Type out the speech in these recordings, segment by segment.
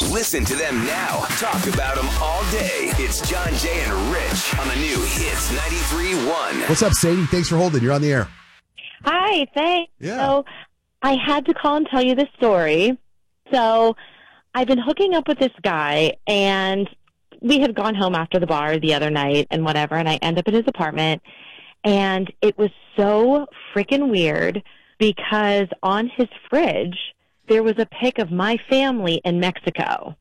Listen to them now. Talk about them all day. It's John, Jay, and Rich on the new Hits 93.1. What's up, Sadie? Thanks for holding. You're on the air. Hi, thanks. Yeah. So I had to call and tell you this story. So I've been hooking up with this guy, and we had gone home after the bar the other night and whatever, and I end up at his apartment, and it was so freaking weird because on his fridge, there was a pic of my family in Mexico.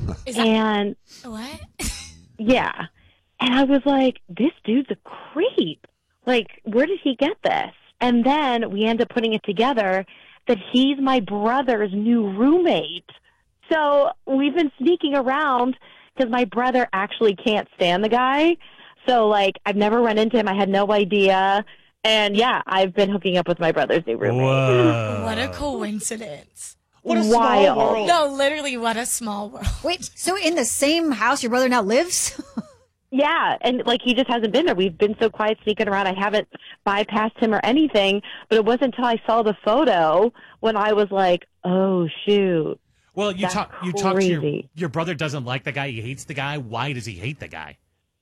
And what? yeah. And I was like, this dude's a creep. Like, where did he get this? And then we end up putting it together that he's my brother's new roommate. So we've been sneaking around because my brother actually can't stand the guy. So, like, I've never run into him. I had no idea. And, yeah, I've been hooking up with my brother's new roommate. Whoa. What a coincidence. What a Wild. small world. No, literally, what a small world. Wait, so in the same house your brother now lives? Yeah, and, like, he just hasn't been there. We've been so quiet sneaking around. I haven't bypassed him or anything. But it wasn't until I saw the photo when I was like, oh, shoot. Well, you That's talk to crazy. your brother doesn't like the guy. He hates the guy. Why does he hate the guy?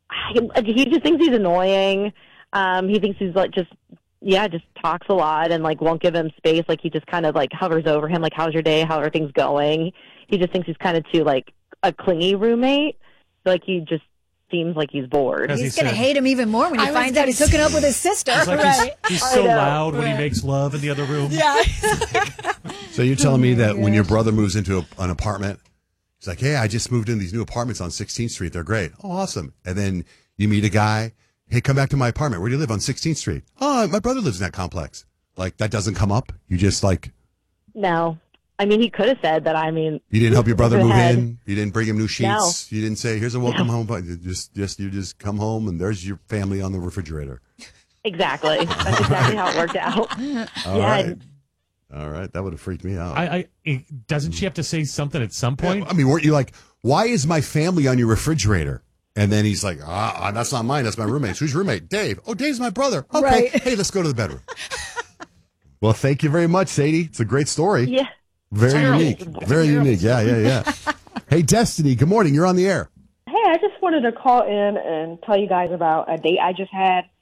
He just thinks he's annoying. He thinks he's like just talks a lot and like won't give him space. Like he just kind of like hovers over him. Like, how's your day? How are things going? He just thinks he's kind of too like a clingy roommate. So, like he just seems like he's bored. As he He's going to said. hate him even more when he I was finds out gonna he's hooking up with his sister. It's like Right. he's so I know. loud when he Right. makes love in the other room. Yeah. So you're telling me that when your brother moves into an apartment, he's like, hey, I just moved in these new apartments on 16th Street. They're great. Oh, awesome. And then you meet a guy. Hey, come back to my apartment. Where do you live? On 16th Street. Oh, my brother lives in that complex. Like, that doesn't come up? You just, like, No. I mean, he could have said that. I mean, you didn't help your brother Go move ahead. in? You didn't bring him new sheets? You didn't say, here's a welcome home? But you just come home, and there's your family on the refrigerator. exactly. That's exactly how it worked out. All right. All right. That would have freaked me out. Doesn't she have to say something at some point? I mean, weren't you like, why is my family on your refrigerator? And then he's like, that's not mine. That's my roommate's. Who's your roommate? Dave. Oh, Dave's my brother. Okay. Right. Hey, let's go to the bedroom. Well, thank you very much, Sadie. It's a great story. Yeah. Very unique. Very unique. Yeah. Hey, Destiny, good morning. You're on the air. Hey, I just wanted to call in and tell you guys about a date I just had.